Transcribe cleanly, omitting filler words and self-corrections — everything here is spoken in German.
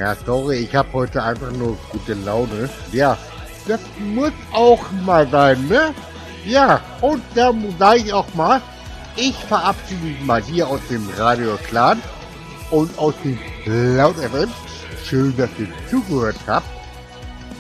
Ja, sorry, ich habe heute einfach nur gute Laune. Ja, das muss auch mal sein, ne? Ja, und da sage ich auch mal, ich verabschiede mich mal hier aus dem Radio Clan und aus dem Laut FM. Schön, dass ihr zugehört habt.